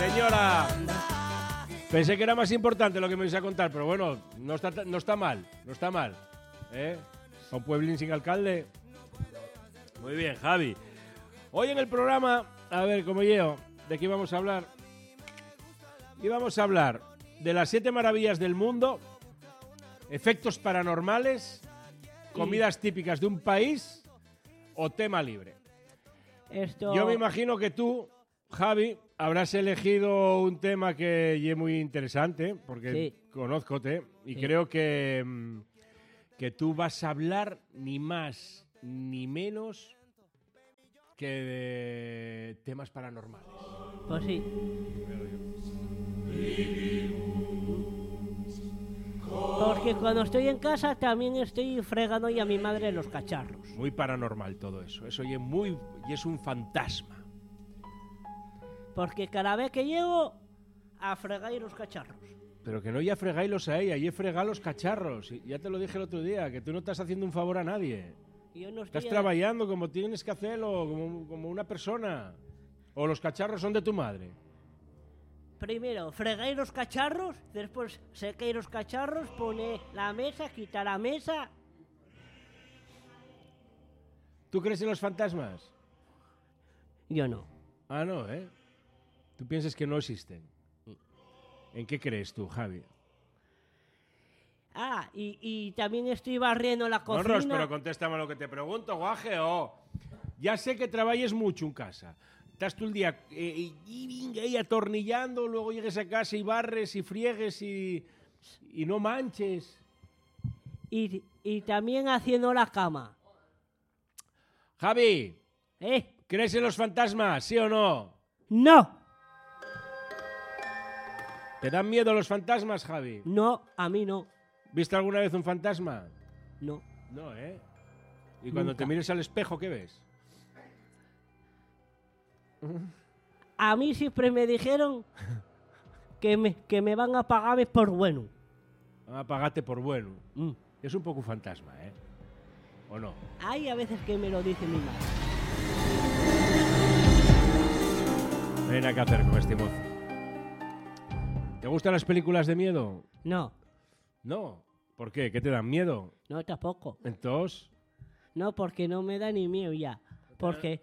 Señora, pensé que era más importante lo que me ibas a contar, pero bueno, no está mal, no está mal. A un pueblín sin alcalde. Muy bien, Javi. Hoy en el programa, a ver, como yo, ¿de qué íbamos a hablar? Íbamos a hablar de las 7 maravillas del mundo, efectos paranormales, comidas típicas de un país o tema libre. Yo me imagino que tú, Javi, habrás elegido un tema que es muy interesante, porque conózcote, y creo que tú vas a hablar ni más ni menos que de temas paranormales. Pues sí. Porque cuando estoy en casa también estoy fregando y a mi madre los cacharros. Muy paranormal todo eso. Eso y es un fantasma. Porque cada vez que llego a fregar los cacharros. Pero que no ya fregáislos a ella, ya fregar los cacharros. Ya te lo dije el otro día, que tú no estás haciendo un favor a nadie. Yo no estás trabajando como tienes que hacerlo, como una persona. O los cacharros son de tu madre. Primero, fregáis los cacharros, después sequéis los cacharros, pone la mesa, quita la mesa. ¿Tú crees en los fantasmas? Yo no. Ah, no, ¿eh? ¿Tú piensas que no existen? ¿En qué crees tú, Javi? Ah, y también estoy barriendo la cocina. No, Ros, pero contéstame lo que te pregunto, guaje. Ya sé que trabajes mucho en casa. Estás todo el día y atornillando, luego llegues a casa y barres y friegues y no manches. Y también haciendo la cama. Javi, ¿crees en los fantasmas, sí o no? No. ¿Te dan miedo los fantasmas, Javi? No, a mí no. ¿Viste alguna vez un fantasma? No. No, ¿eh? ¿Y cuando te mires al espejo, qué ves? A mí siempre me dijeron que me van a pagar por bueno. Van a pagarte por bueno. Es un poco un fantasma, ¿eh? ¿O no? Hay a veces que me lo dice mi madre. No hay nada que hacer con este mozo. ¿Te gustan las películas de miedo? No. No. ¿Por qué? ¿Qué te dan miedo? No, tampoco. ¿Entonces? No, porque no me da ni miedo ya. Porque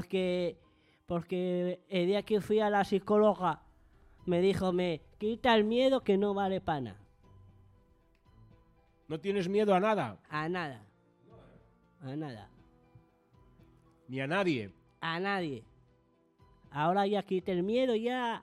el día que fui a la psicóloga me dijo, me quita el miedo que no vale pana. ¿No tienes miedo a nada? A nada. A nada. ¿Ni a nadie? A nadie. Ahora ya quité el miedo ya.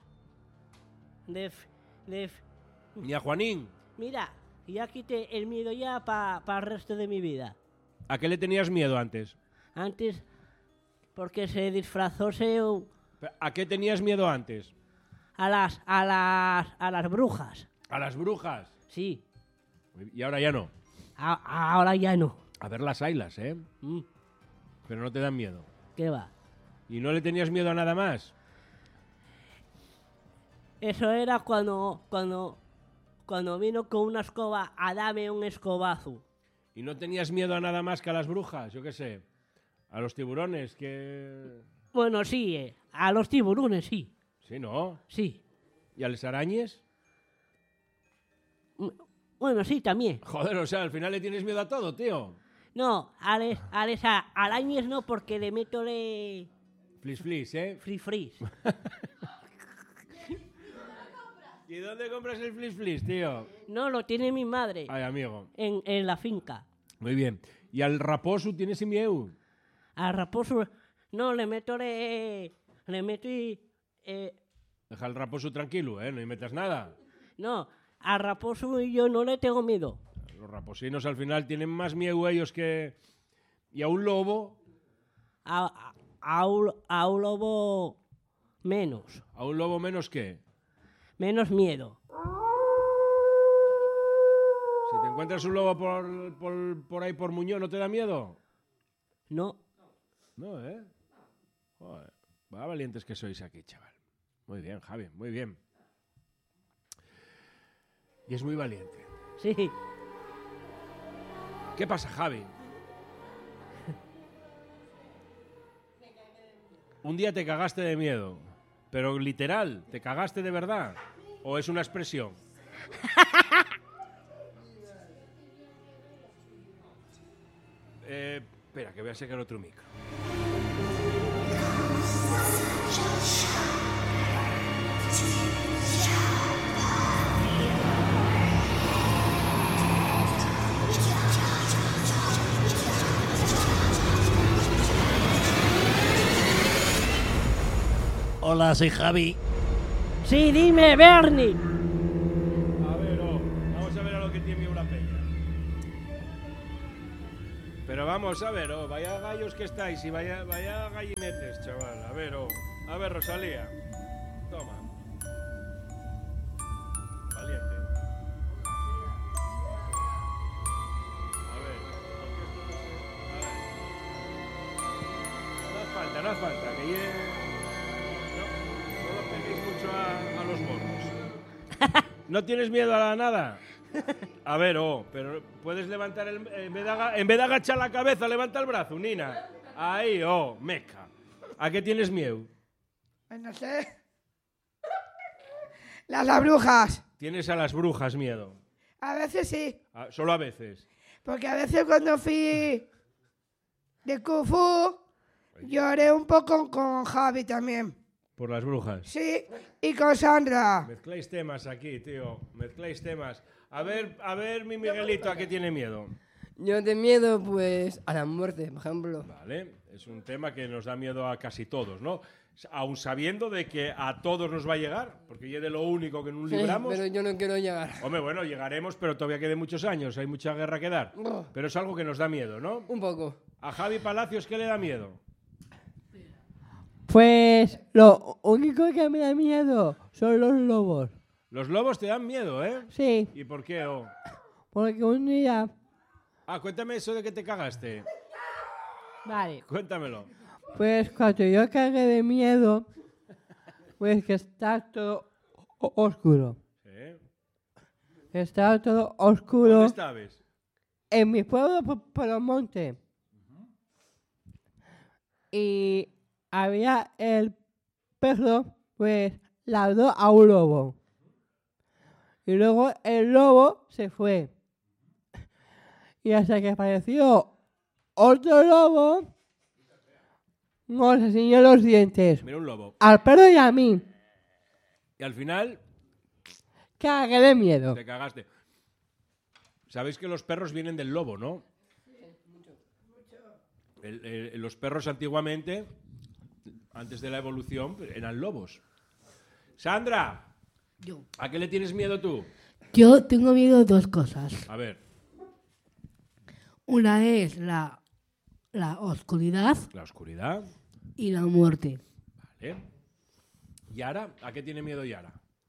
¿Ni a Juanín? Mira, ya quité el miedo ya para el resto de mi vida. ¿A qué le tenías miedo antes? Antes, porque se disfrazó ¿A qué tenías miedo antes? a las brujas. ¿A las brujas? Sí. Y ahora ya no. Ahora ya no. A ver las ailas, ¿eh? Pero no te dan miedo. ¿Qué va? ¿Y no le tenías miedo a nada más? Eso era cuando vino con una escoba a darme un escobazo. ¿Y no tenías miedo a nada más que a las brujas? Yo qué sé. A los tiburones, que... Bueno, sí, a los tiburones, sí. Sí, ¿no? Sí. ¿Y a las arañas? Bueno, sí, también. Joder, o sea, al final le tienes miedo a todo, tío. No, a las arañas no, porque le meto Flis, ¿eh? Fris. ¿Y dónde compras el flis, tío? No, lo tiene mi madre. Ay, amigo. En la finca. Muy bien. ¿Y al raposo tienes miedo? Al raposo, no, le meto y... Deja al raposo tranquilo, ¿eh? No le metas nada. No, al raposo yo no le tengo miedo. Los raposinos al final tienen más miedo ellos que... ¿Y a un lobo? A un lobo menos. ¿A un lobo menos qué? Menos miedo. Si te encuentras un lobo por ahí por Muñoz, ¿no te da miedo? No. No, ¿eh? Joder. Va valientes que sois aquí, chaval. Muy bien, Javi, muy bien. Y es muy valiente. Sí. ¿Qué pasa, Javi? Un día te cagaste de miedo. Pero literal, ¿te cagaste de verdad? ¿O es una expresión? Espera, que voy a sacar otro micro. Hola, soy Javi. Sí, dime, Bernie. A ver, vamos a ver a lo que tiene miedo la peña. Pero vamos a ver, vaya gallos que estáis y vaya gallinetes, chaval. A ver, Rosalía. Toma. Valiente. A ver, porque esto no hace falta, que no lo peguéis mucho a los morros. ¿No tienes miedo a la nada? A ver, pero puedes levantar en vez de agachar la cabeza, levanta el brazo, Nina. Ahí, meca. ¿A qué tienes miedo? Pues no sé. Las brujas. ¿Tienes a las brujas miedo? A veces sí. Solo a veces. Porque a veces cuando fui de Kung Fu, lloré un poco con Javi también. ¿Por las brujas? Sí, y con Sandra. Mezcláis temas aquí, tío. Mezcláis temas. A ver, mi Miguelito, ¿a qué tiene miedo? Yo de miedo, pues, a la muerte, por ejemplo. Vale, es un tema que nos da miedo a casi todos, ¿no? Aún sabiendo de que a todos nos va a llegar, porque ya de lo único que nos libramos. Pero yo no quiero llegar. Hombre, bueno, llegaremos, pero todavía quedan muchos años, hay mucha guerra que dar. Oh. Pero es algo que nos da miedo, ¿no? Un poco. A Javi Palacios, ¿qué le da miedo? Pues lo único que me da miedo son los lobos. Los lobos te dan miedo, ¿eh? Sí, ¿Y por qué? porque un día... Cuéntame eso de que te cagaste. Vale. Cuéntamelo. Pues cuando yo cagué de miedo, pues que está todo oscuro. ¿Sí? Está todo oscuro ¿Dónde estabas? en mi pueblo por el monte. Y había el perro, pues, ladró a un lobo. Y luego el lobo se fue. Y hasta que apareció otro lobo, nos enseñó los dientes. Mira un lobo. Al perro y a mí. Y al final Cagué de miedo. te cagaste. Sabéis que los perros vienen del lobo, ¿no? Los perros antiguamente, antes de la evolución, eran lobos. Sandra, Yo. ¿a qué le tienes miedo tú? Yo tengo miedo de dos cosas. A ver, Una es la oscuridad la oscuridad, y la muerte. ¿vale? Yara, ¿a qué tiene miedo Yara?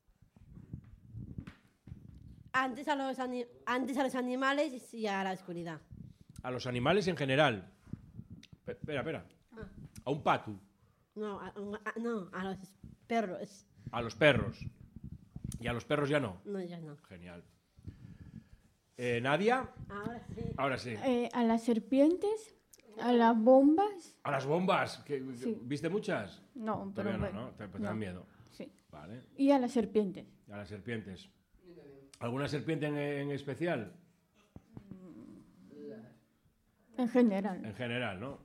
Antes a los animales y a la oscuridad. A los animales en general. Espera. A un pato. No, no, a los perros. A los perros. Y a los perros ya no. No, ya no. Genial. ¿Nadia? Ahora sí. Ahora sí. A las serpientes, a las bombas. A las bombas. Sí. ¿Viste muchas? No, pero Todavía bueno, no, ¿no? Te dan miedo. Sí. Vale. Y a las serpientes. Y a las serpientes. ¿Alguna serpiente en especial? En general. En general, ¿no?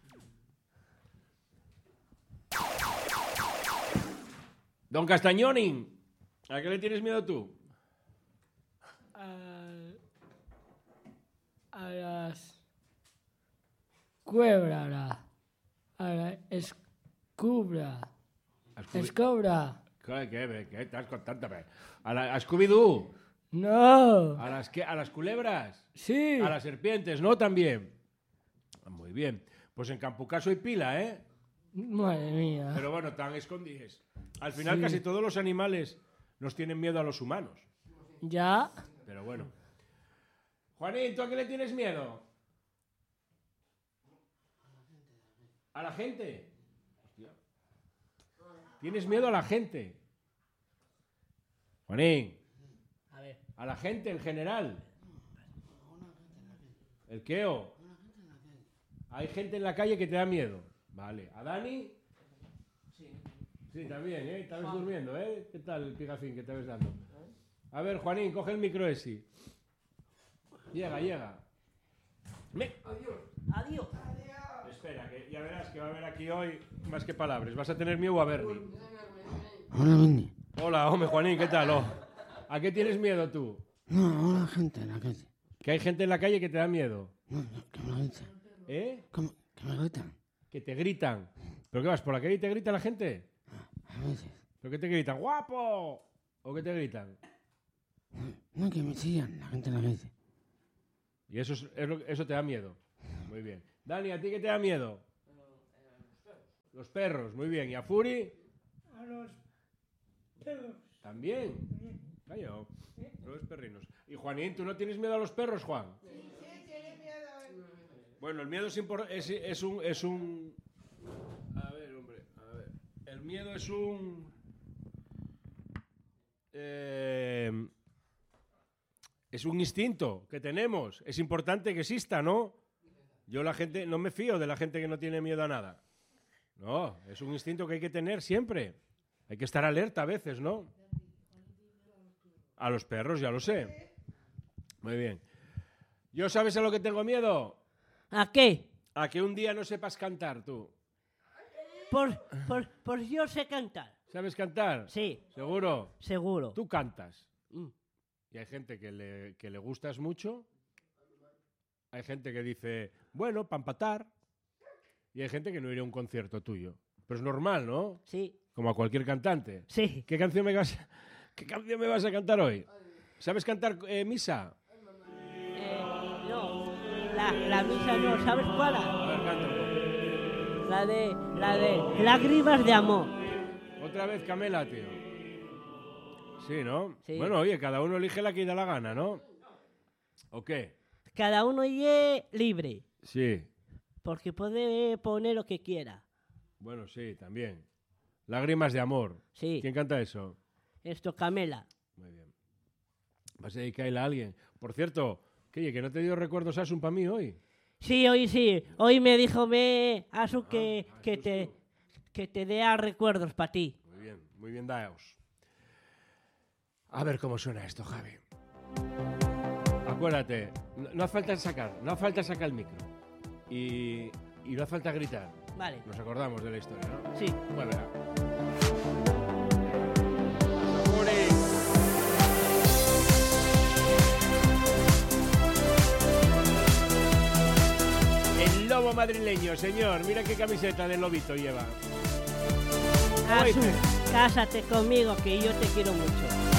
Don Castañoni, ¿a qué le tienes miedo tú? A las cuebras, a la escubra, escobra. ¿Qué estás contándome? ¿A Scooby-Doo? No, ¿A las culebras? sí, ¿A las serpientes, no? También. Muy bien. Pues en Campucaso hay pila, ¿eh? madre mía. Pero bueno, tan escondidas. Al final Sí. casi todos los animales nos tienen miedo a los humanos. Ya, Pero bueno. Juanín, ¿tú a qué le tienes miedo? ¿A la gente? Hostia. ¿Tienes miedo a la gente? Juanín. a ver, ¿A la gente en general? ¿El queo? Hay gente en la calle que te da miedo. Vale. ¿A Dani? Sí. Sí, también, ¿eh? Estabas durmiendo, ¿eh? ¿Qué tal el pigafín que te ves dando? A ver, Juanín, coge el micro ese. Llega. Adiós. Espera, que ya verás que va a haber aquí hoy más que palabras. Vas a tener miedo a Bernie. Hola, Benny. Hola, hombre, Juanín, ¿qué tal? Oh, ¿a qué tienes miedo tú? No, hola, gente en la calle. ¿Que hay gente en la calle que te da miedo? No, que me gritan. ¿Eh? ¿Cómo? Que me gritan. Que te gritan. ¿Pero qué vas, por la calle y te grita la gente? A veces. ¿Pero qué te gritan? ¡Guapo! ¿O qué te gritan? No, que me chillan la gente en la calle. Y eso te da miedo. Muy bien. Dani, ¿a ti qué te da miedo? Los perros, muy bien. ¿Y a Furi? A los perros. También. Callao. Los perrinos. Y Juanín, ¿tú no tienes miedo a los perros, Juan? Sí, tiene miedo. Bueno, el miedo es un... A ver, hombre, a ver. El miedo es un... Es un instinto que tenemos. Es importante que exista, ¿no? Yo no me fío de la gente que no tiene miedo a nada. No, es un instinto que hay que tener siempre. Hay que estar alerta a veces, ¿no? A los perros, ya lo sé. Muy bien. ¿Yo sabes a lo que tengo miedo? ¿A qué? A que un día no sepas cantar, tú. Pues yo sé cantar. ¿Sabes cantar? Sí. ¿Seguro? Seguro. Tú cantas. Y hay gente que le gustas mucho. Hay gente que dice, bueno, para empatar. Y hay gente que no iría a un concierto tuyo. Pero es normal, ¿no? Sí. Como a cualquier cantante. Sí. ¿Qué canción me vas a cantar hoy? ¿Sabes cantar misa? No. La misa no. ¿Sabes cuál? A ver, canta un poco. La de Lágrimas de Amor. Otra vez Camela, tío. Sí, ¿no? Sí. Bueno, oye, cada uno elige la que da la gana, ¿no? ¿O qué? Cada uno es libre. Sí. Porque puede poner lo que quiera. Bueno, sí, también. Lágrimas de Amor. Sí. ¿Quién canta eso? Esto, Camela. Muy bien. ¿Vas a dedicarle a alguien? Por cierto, que no te dio recuerdos Asun para mí hoy. Sí. Hoy me dijo Asu que te dé recuerdos para ti. Muy bien, daos. A ver cómo suena esto, Javi. Acuérdate, no hace falta sacar el micro. Y no hace falta gritar. Vale. Nos acordamos de la historia, ¿no? Sí. Bueno, verá. El lobo madrileño, señor. Mira qué camiseta de lobito lleva. Asu, cásate conmigo que yo te quiero mucho.